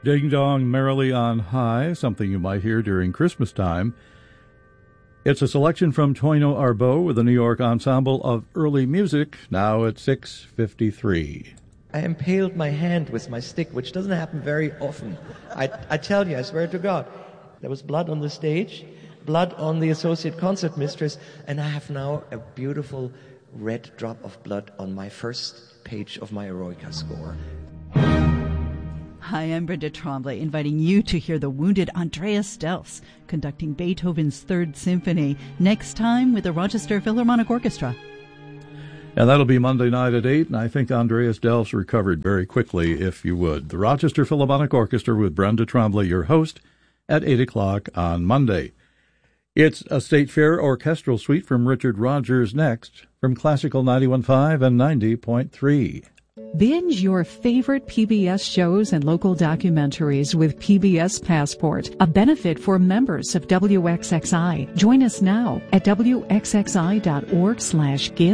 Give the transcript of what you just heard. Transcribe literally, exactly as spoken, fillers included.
Ding Dong Merrily on High, something you might hear during Christmas time. It's a selection from Toino Arbo with the New York Ensemble of Early Music, now at six fifty-three. I impaled my hand with my stick, which doesn't happen very often. I, I tell you, I swear to God. There was blood on the stage, blood on the associate concert mistress, and I have now a beautiful red drop of blood on my first page of my Eroica score. Hi, I'm Brenda Tremblay, inviting you to hear the wounded Andreas Delfs conducting Beethoven's Third Symphony next time with the Rochester Philharmonic Orchestra. And that'll be Monday night at eight, and I think Andreas Delfs recovered very quickly, if you would. The Rochester Philharmonic Orchestra with Brenda Tremblay, your host, at eight o'clock on Monday. It's a State Fair orchestral suite from Richard Rogers next, from Classical ninety-one point five and ninety point three. Binge your favorite P B S shows and local documentaries with P B S Passport, a benefit for members of W X X I. Join us now at W X X I dot org slash give.